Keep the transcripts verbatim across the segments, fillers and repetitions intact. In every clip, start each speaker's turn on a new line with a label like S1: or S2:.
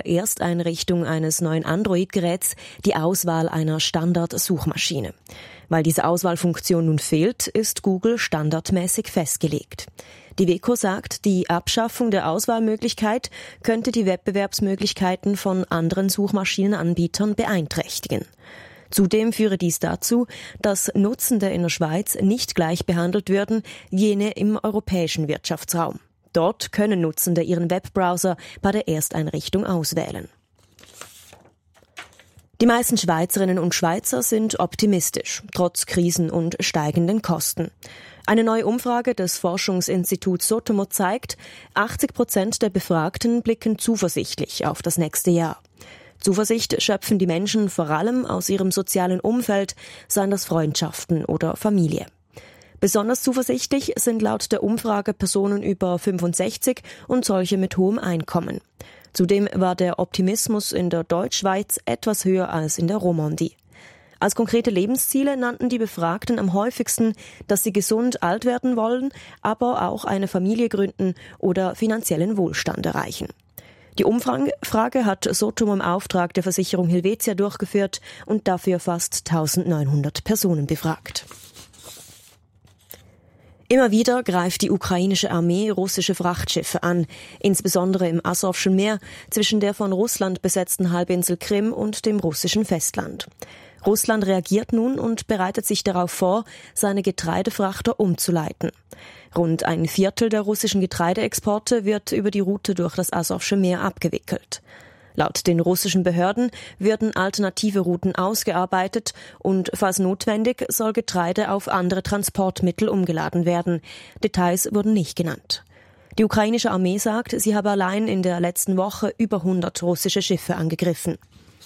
S1: der Ersteinrichtung eines neuen Android-Geräts die Auswahl einer Standard-Suchmaschine. Weil diese Auswahlfunktion nun fehlt, ist Google standardmäßig festgelegt. Die Weco sagt, die Abschaffung der Auswahlmöglichkeit könnte die Wettbewerbsmöglichkeiten von anderen Suchmaschinenanbietern beeinträchtigen. Zudem führe dies dazu, dass Nutzende in der Schweiz nicht gleich behandelt würden, jene im europäischen Wirtschaftsraum. Dort können Nutzende ihren Webbrowser bei der Ersteinrichtung auswählen. Die meisten Schweizerinnen und Schweizer sind optimistisch, trotz Krisen und steigenden Kosten. Eine neue Umfrage des Forschungsinstituts Sotomo zeigt, achtzig Prozent der Befragten blicken zuversichtlich auf das nächste Jahr. Zuversicht schöpfen die Menschen vor allem aus ihrem sozialen Umfeld, seien das Freundschaften oder Familie. Besonders zuversichtlich sind laut der Umfrage Personen über fünfundsechzig und solche mit hohem Einkommen. Zudem war der Optimismus in der Deutschschweiz etwas höher als in der Romandie. Als konkrete Lebensziele nannten die Befragten am häufigsten, dass sie gesund alt werden wollen, aber auch eine Familie gründen oder finanziellen Wohlstand erreichen. Die Umfrage hat Sotomo im Auftrag der Versicherung Helvetia durchgeführt und dafür fast eintausendneunhundert Personen befragt. Immer wieder greift die ukrainische Armee russische Frachtschiffe an, insbesondere im Asowschen Meer zwischen der von Russland besetzten Halbinsel Krim und dem russischen Festland. Russland reagiert nun und bereitet sich darauf vor, seine Getreidefrachter umzuleiten. Rund ein Viertel der russischen Getreideexporte wird über die Route durch das Asowsche Meer abgewickelt. Laut den russischen Behörden würden alternative Routen ausgearbeitet und falls notwendig soll Getreide auf andere Transportmittel umgeladen werden. Details wurden nicht genannt. Die ukrainische Armee sagt, sie habe allein in der letzten Woche über hundert russische Schiffe angegriffen.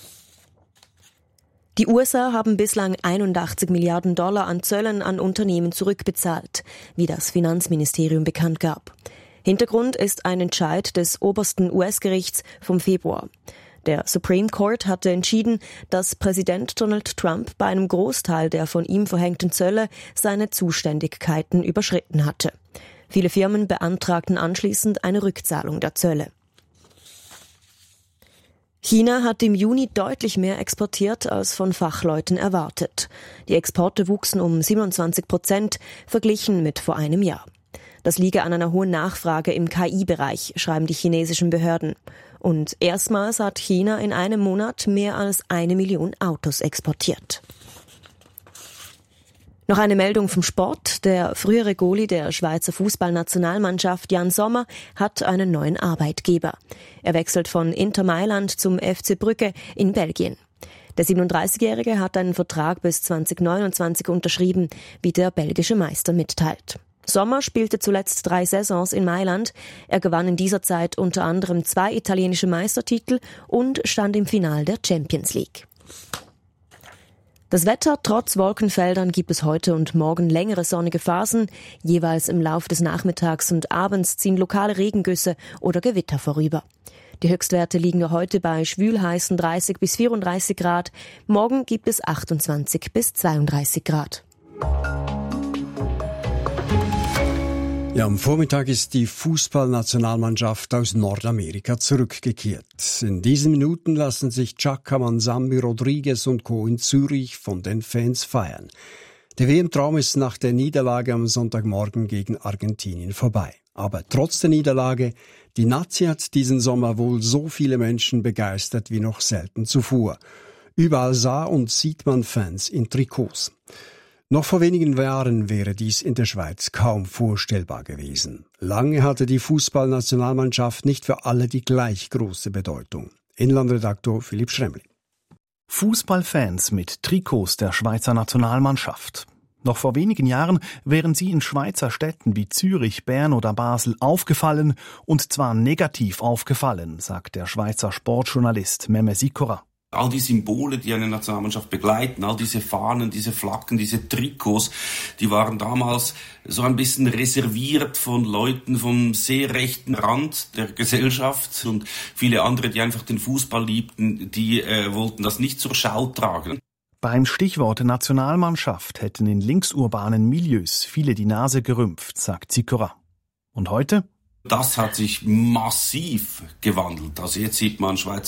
S1: Die U S A haben bislang einundachtzig Milliarden Dollar an Zöllen an Unternehmen zurückbezahlt, wie das Finanzministerium bekannt gab. Hintergrund ist ein Entscheid des obersten U S-Gerichts vom Februar. Der Supreme Court hatte entschieden, dass Präsident Donald Trump bei einem Großteil der von ihm verhängten Zölle seine Zuständigkeiten überschritten hatte. Viele Firmen beantragten anschließend eine Rückzahlung der Zölle. China hat im Juni deutlich mehr exportiert als von Fachleuten erwartet. Die Exporte wuchsen um siebenundzwanzig Prozent, verglichen mit vor einem Jahr. Das liege an einer hohen Nachfrage im K I-Bereich, schreiben die chinesischen Behörden. Und erstmals hat China in einem Monat mehr als eine Million Autos exportiert. Noch eine Meldung vom Sport. Der frühere Goalie der Schweizer Fußballnationalmannschaft Jan Sommer hat einen neuen Arbeitgeber. Er wechselt von Inter Mailand zum F C Brügge in Belgien. Der siebenunddreißigjährige hat einen Vertrag bis zwanzig neunundzwanzig unterschrieben, wie der belgische Meister mitteilt. Sommer spielte zuletzt drei Saisons in Mailand. Er gewann in dieser Zeit unter anderem zwei italienische Meistertitel und stand im Finale der Champions League. Das Wetter: Trotz Wolkenfeldern gibt es heute und morgen längere sonnige Phasen. Jeweils im Laufe des Nachmittags und Abends ziehen lokale Regengüsse oder Gewitter vorüber. Die Höchstwerte liegen heute bei schwülheißen dreißig bis vierunddreißig Grad. Morgen gibt es achtundzwanzig bis zweiunddreißig Grad.
S2: Ja, am Vormittag ist die Fußballnationalmannschaft aus Nordamerika zurückgekehrt. In diesen Minuten lassen sich Xhaka, Manzambi, Rodriguez und Co. in Zürich von den Fans feiern. Der W M-Traum ist nach der Niederlage am Sonntagmorgen gegen Argentinien vorbei. Aber trotz der Niederlage, die Nazi hat diesen Sommer wohl so viele Menschen begeistert wie noch selten zuvor. Überall sah und sieht man Fans in Trikots. Noch vor wenigen Jahren wäre dies in der Schweiz kaum vorstellbar gewesen. Lange hatte die Fußballnationalmannschaft nicht für alle die gleich große Bedeutung. Inlandredaktor Philipp Schremli.
S3: Fußballfans mit Trikots der Schweizer Nationalmannschaft. Noch vor wenigen Jahren wären sie in Schweizer Städten wie Zürich, Bern oder Basel aufgefallen, und zwar negativ aufgefallen, sagt der Schweizer Sportjournalist Meme Sikora.
S4: All die Symbole, die eine Nationalmannschaft begleiten, all diese Fahnen, diese Flaggen, diese Trikots, die waren damals so ein bisschen reserviert von Leuten vom sehr rechten Rand der Gesellschaft, und viele andere, die einfach den Fußball liebten, die äh, wollten das nicht zur Schau tragen.
S3: Beim Stichwort Nationalmannschaft hätten in linksurbanen Milieus viele die Nase gerümpft, sagt Sikora. Und heute?
S4: Das hat sich massiv gewandelt. Also jetzt sieht man Schweizer